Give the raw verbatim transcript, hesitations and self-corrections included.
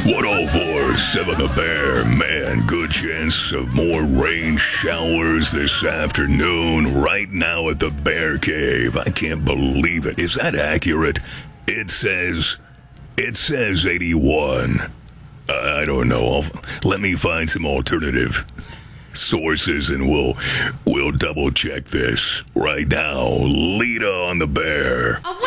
one oh four point seven The Bear. Man, good chance of more rain showers this afternoon right now at the Bear Cave. I can't believe it. Is that accurate? It says, it says eighty-one. Uh, I don't know. I'll, let me find some alternative sources and we'll, we'll double check this right now. Lita on the Bear.